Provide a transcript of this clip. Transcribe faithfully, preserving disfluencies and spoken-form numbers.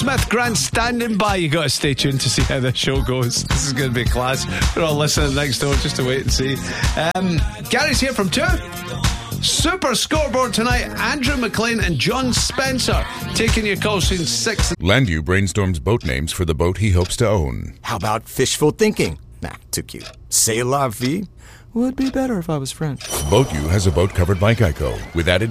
Smith Grant standing by. You got to stay tuned to see how this show goes. This is going to be class. We're all listening next door just to wait and see. Um, Gary's here from two. Super scoreboard tonight. Andrew McLean and John Spencer taking your calls since six. Landu brainstorms boat names for the boat he hopes to own. How about fishful thinking? Nah, too cute. C'est la vie would be better if I was French. Boat U has a boat covered by Geico with added